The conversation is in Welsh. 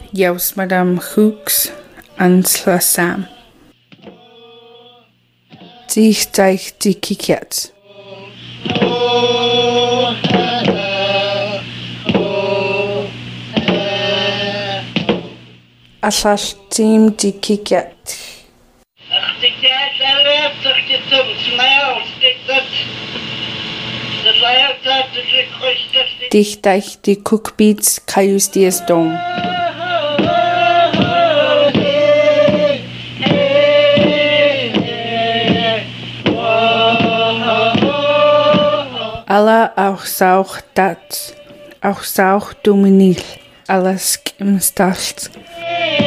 Jaus Madame Hooks an Slasam. Teich di kikiat. Allall tîm di kikiat. Dich daich di cookbeats caius dies dom. Alla auch sauch dat, auch sauch dominil, alles im Stalt.